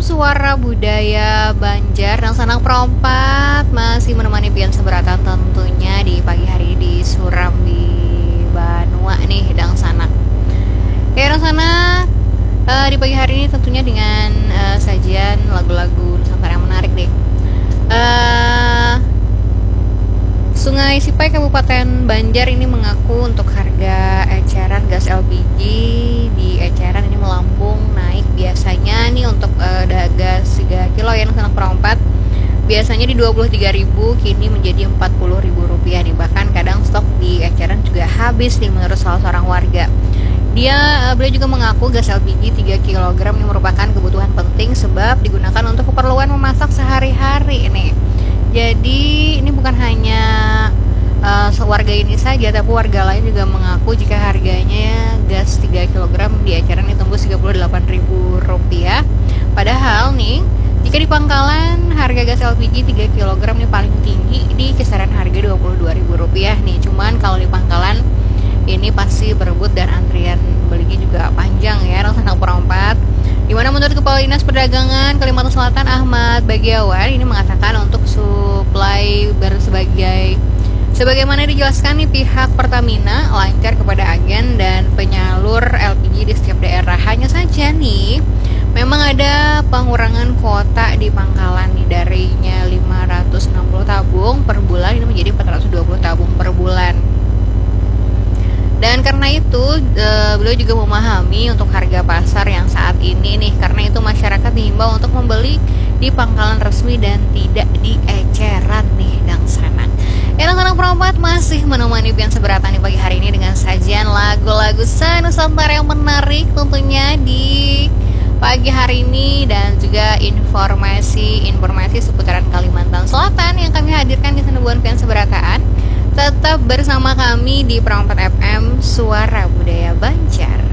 Suara Budaya Banjar dan Sanak Perompak masih menemani pian seberatan tentunya di pagi hari di Surambi Banua nih Dang Sanak. Ya Dang Sanak, di pagi hari ini tentunya dengan sajian lagu-lagu Nusantara yang menarik deh. Sungai Sipai Kabupaten Banjar ini mengaku untuk harga eceran gas LPG di eceran ini melambung naik. Biasanya nih untuk gas 3 kilo yang Sanak Perompat biasanya di 23.000 kini menjadi 40.000 rupiah nih. Bahkan kadang stok di eceran juga habis nih menurut salah seorang warga. Beliau juga mengaku gas LPG 3 kg ini merupakan kebutuhan penting sebab digunakan untuk keperluan memasak sehari-hari ini. Jadi ini bukan hanya warga ini saja, tapi warga lain juga mengaku jika harganya gas 3 kg di eceran ini tembus Rp38.000. Padahal nih, jika di pangkalan harga gas LPG 3 kg ini paling tinggi di kisaran harga Rp22.000 nih. Cuman kalau di pangkalan ini pasti berebut dan antrian belinya juga panjang ya, Sanak Perompak. Dimana menurut Kepala Dinas Perdagangan Kalimantan Selatan Ahmad Bagiawan ini mengatakan untuk suplai sebagaimana dijelaskan nih pihak Pertamina lancar kepada agen dan penyalur LPG di setiap daerah. Hanya saja nih memang ada pengurangan kuota di pangkalan nih, darinya 560 tabung per bulan ini menjadi 420 tabung per bulan. Dan karena itu beliau juga memahami untuk harga pasar yang saat ini nih, karena itu masyarakat dihimbau untuk membeli di pangkalan resmi dan tidak di eceran nih Dang Sanak. Ya Dang Sanak Perompak masih menemani pian seberatan di pagi hari ini dengan sajian lagu-lagu Nusantara yang menarik tentunya di pagi hari ini, dan juga informasi seputaran Kalimantan Selatan yang kami hadirkan di Senebuan Pian Seberataan. Tetap bersama kami di Perompak FM, Suara Budaya Banjar.